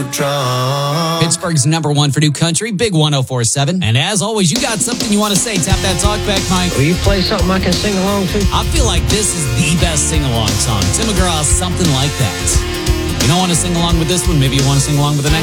drunk. Pittsburgh's #1 for new country, Big 104.7. And as always, you got something you want to say, tap that talkback mic. Will you play something I can sing along to? I feel like this is the best sing-along song. Tim McGraw, Something Like That. You don't want to sing along with this one, maybe you want to sing along with the next